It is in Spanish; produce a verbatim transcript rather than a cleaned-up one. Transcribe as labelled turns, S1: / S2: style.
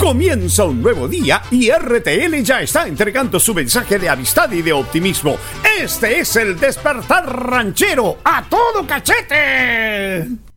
S1: Comienza un nuevo día y R T L ya está entregando su mensaje de amistad y de optimismo. Este es el Despertar Ranchero a todo cachete.